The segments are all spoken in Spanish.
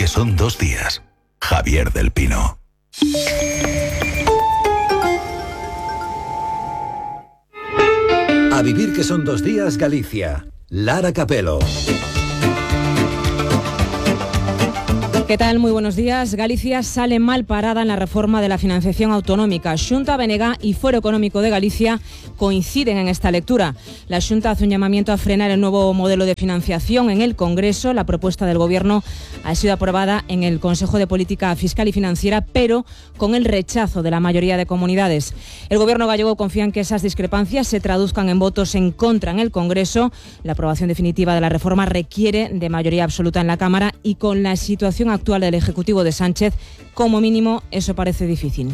son 2 días. Javier del Pino. A vivir que son 2 días, Galicia. Lara Capelo. ¿Qué tal? Muy buenos días. Galicia sale mal parada en la reforma de la financiación autonómica. Xunta, BNG y Foro Económico de Galicia coinciden en esta lectura. La Xunta hace un llamamiento a frenar el nuevo modelo de financiación en el Congreso. La propuesta del Gobierno ha sido aprobada en el Consejo de Política Fiscal y Financiera, pero con el rechazo de la mayoría de comunidades. El Gobierno gallego confía en que esas discrepancias se traduzcan en votos en contra en el Congreso. La aprobación definitiva de la reforma requiere de mayoría absoluta en la Cámara y con la situación actual del Ejecutivo de Sánchez, como mínimo, eso parece difícil.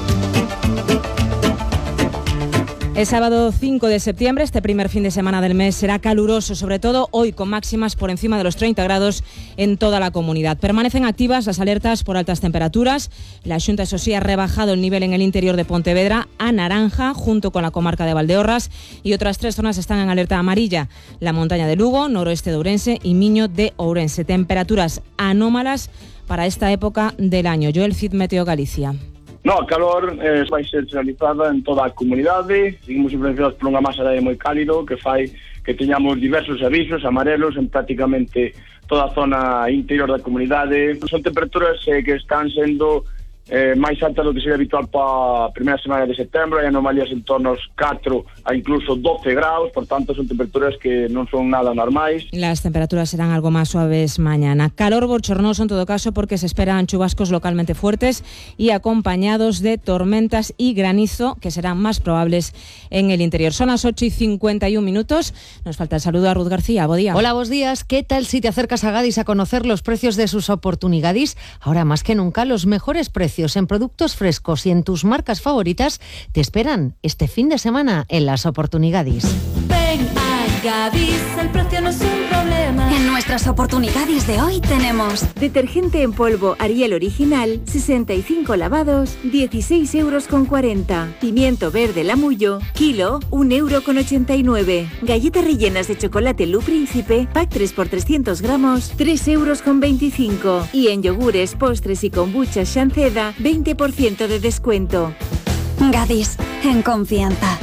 El sábado 5 de septiembre, este primer fin de semana del mes, será caluroso, sobre todo hoy, con máximas por encima de los 30 grados en toda la comunidad. Permanecen activas las alertas por altas temperaturas. La Xunta, eso sí, ha rebajado el nivel en el interior de Pontevedra a naranja, junto con la comarca de Valdeorras, y otras 3 zonas están en alerta amarilla: la montaña de Lugo, noroeste de Ourense y Miño de Ourense. Temperaturas anómalas para esta época del año. Joel Cid, Meteo Galicia. No, a calor vai ser generalizada en toda a comunidade. Seguimos influenciados por unha masa de aire moi cálido que fai que teñamos diversos avisos amarelos en prácticamente toda a zona interior da comunidade. Son temperaturas que están sendo máis altas do que sería habitual para a primeira semana de setembro. Hai anomalías en torno aos 4 a incluso 12 graus, por tanto son temperaturas que non son nada normais. Las temperaturas serán algo más suaves mañana. Calor bochornoso en todo caso, porque se esperan chubascos localmente fuertes y acompañados de tormentas y granizo, que serán más probables en el interior. Son las 8:51. Nos falta el saludo a Ruth García. Buen día. Hola, buenos días. ¿Qué tal si te acercas a Gadis a conocer los precios de sus oportunidades? Ahora más que nunca, los mejores precios en productos frescos y en tus marcas favoritas te esperan este fin de semana en las oportunidades. Ven a Gadis, el precio no es un problema. En nuestras oportunidades de hoy tenemos detergente en polvo Ariel Original, 65 lavados, 16,40 €. Pimiento verde Lamullo, kilo, 1,89 €. Galletas rellenas de chocolate Lu Príncipe, pack 3 por 300 gramos, 3,25 €. Y en yogures, postres y kombucha Shanceda, 20% de descuento. Gadis, en confianza.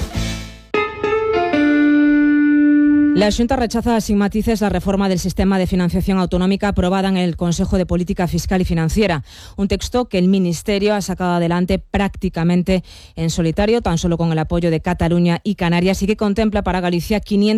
La Xunta rechaza sin matices la reforma del sistema de financiación autonómica aprobada en el Consejo de Política Fiscal y Financiera. Un texto que el Ministerio ha sacado adelante prácticamente en solitario, tan solo con el apoyo de Cataluña y Canarias, y que contempla para Galicia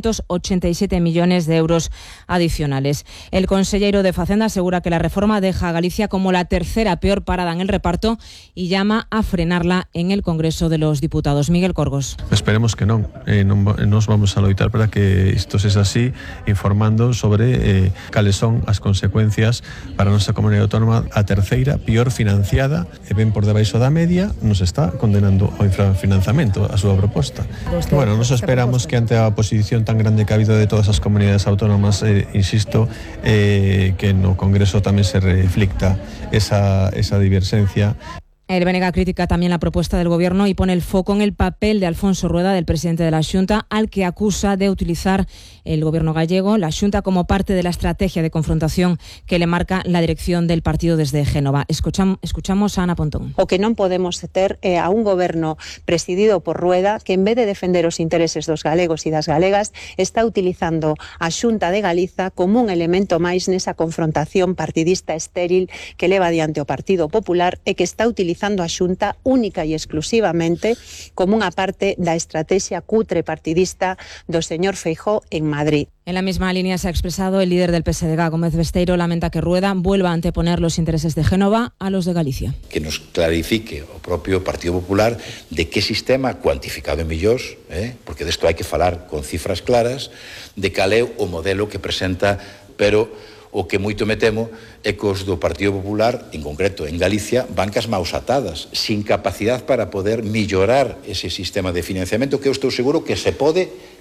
587 millones de euros adicionales. El consellero de Facenda asegura que la reforma deja a Galicia como la tercera peor parada en el reparto y llama a frenarla en el Congreso de los Diputados. Miguel Corgos. Esperemos que non nos vamos a loitar para que isto sexa así, informando sobre cales son as consecuencias para a nosa comunidade autónoma. A terceira peor financiada e ben por debaixo da media nos está condenando ao infrafinanciamento a súa proposta. Bueno, nos esperamos que ante a oposición tan grande que ha habido de todas as comunidades autónomas, insisto, que no Congreso tamén se reflicta esa diversencia. El BNG critica también la propuesta del Gobierno y pone el foco en el papel de Alfonso Rueda, del presidente de la Xunta, al que acusa de utilizar el Gobierno gallego, la Xunta, como parte de la estrategia de confrontación que le marca la dirección del partido desde Génova. Escuchamos a Ana Pontón. O que non podemos ter a un Goberno presidido por Rueda que, en vez de defender os intereses dos galegos e das galegas, está utilizando a Xunta de Galiza como un elemento máis nesa confrontación partidista estéril que leva adiante o Partido Popular e que está utilizando a Xunta única e exclusivamente como unha parte da estrategia cutre partidista do señor Feijóo en Madrid. En la misma línea se ha expresado el líder del PSDG, Gómez Besteiro. Lamenta que Rueda vuelva a anteponer los intereses de Génova a los de Galicia. Que nos clarifique o propio Partido Popular de que sistema, cuantificado en millóns, porque desto hai que falar con cifras claras, de cal é o modelo que presenta, pero o que moito me temo é que os do Partido Popular, en concreto en Galicia, van cas maus atadas, sin capacidade para poder mellorar ese sistema de financiamento que eu estou seguro que se pode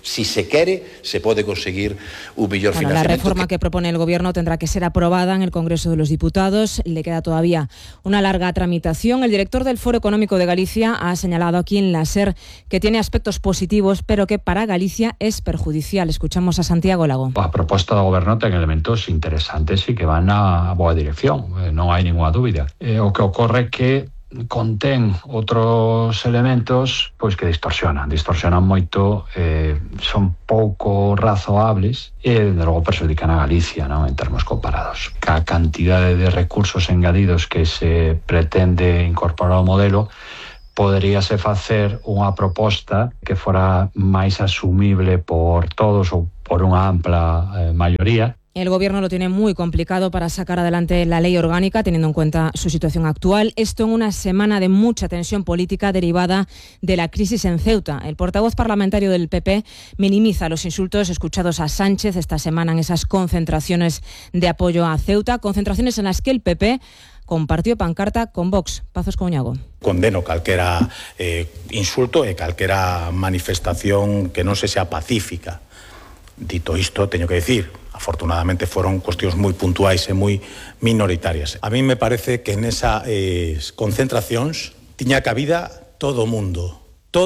si se quere, se pode conseguir un mellor financiamento. La reforma que propone el Gobierno tendrá que ser aprobada en el Congreso de los Diputados. Le queda todavía una larga tramitación. El director del Foro Económico de Galicia ha señalado aquí en la SER que tiene aspectos positivos, pero que para Galicia es perjudicial. Escuchamos a Santiago Lago. A proposta do Goberno ten elementos interesantes e que van na boa dirección, non hai ninguna dúbida. O que ocorre é que contén outros elementos pois que distorsionan moito, son pouco razoables e, de logo, perxudican a Galicia, non, en termos comparados. A cantidade de recursos engadidos que se pretende incorporar ao modelo poderíase facer unha proposta que fora máis asumible por todos ou por unha ampla maioría. El Gobierno lo tiene muy complicado para sacar adelante la ley orgánica, teniendo en cuenta su situación actual. Esto en una semana de mucha tensión política derivada de la crisis en Ceuta. El portavoz parlamentario del PP minimiza los insultos escuchados a Sánchez esta semana en esas concentraciones de apoyo a Ceuta, concentraciones en las que el PP compartió pancarta con Vox. Pazos Couñago. Condeno calquera insulto e calquera manifestación que non se sea pacífica. Dito isto, teño que decir, afortunadamente foron cuestións moi puntuais e moi minoritarias. A mí me parece que nesas concentracións tiña cabida todo o mundo.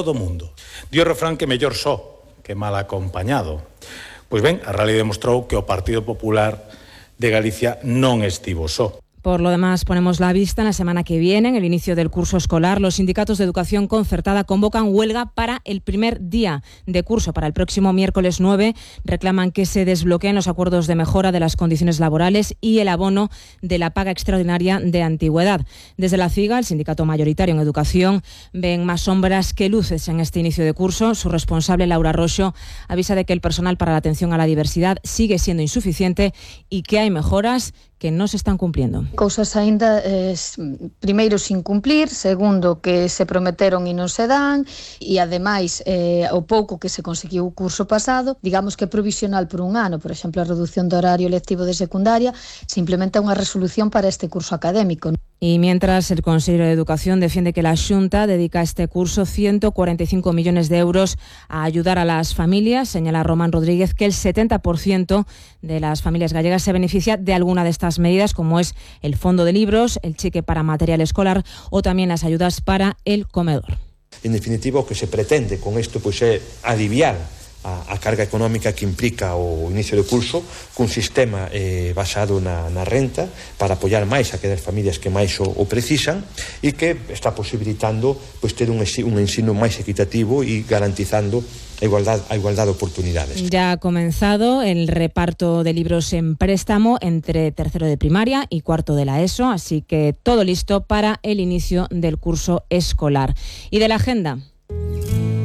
Dio o refrán que mellor só que mal acompañado. Pois ben, a realidade demostrou que o Partido Popular de Galicia non estivo só. Por lo demás, ponemos la vista en la semana que viene, en el inicio del curso escolar. Los sindicatos de educación concertada convocan huelga para el primer día de curso, para el próximo miércoles 9. Reclaman que se desbloqueen los acuerdos de mejora de las condiciones laborales y el abono de la paga extraordinaria de antigüedad. Desde la CIGA, el sindicato mayoritario en educación, ven más sombras que luces en este inicio de curso. Su responsable, Laura Roxo, avisa de que el personal para la atención a la diversidad sigue siendo insuficiente y que hay mejoras que non se están cumpliendo. Cousas aínda, primeiro, sin cumplir, segundo, que se prometeron e non se dan, e ademais, o pouco que se conseguiu o curso pasado, digamos que é provisional por un ano, por exemplo, a reducción do horario lectivo de secundaria, simplemente unha resolución para este curso académico. Y mientras, el Consello de Educación defiende que la Xunta dedica a este curso 145 millones de euros a ayudar a las familias. Señala Román Rodríguez que el 70% de las familias gallegas se beneficia de alguna de estas medidas, como es el fondo de libros, el cheque para material escolar o también las ayudas para el comedor. En definitiva, o que se pretende con isto pois é aliviar a carga económica que implica o inicio do curso cun sistema basado na renta para apoiar máis a aquelas familias que máis o precisan e que está posibilitando pois ter un ensino máis equitativo e garantizando a igualdad de oportunidades. Ya ha comenzado el reparto de libros en préstamo entre tercero de primaria y cuarto de la ESO, así que todo listo para el inicio del curso escolar. Y de la agenda.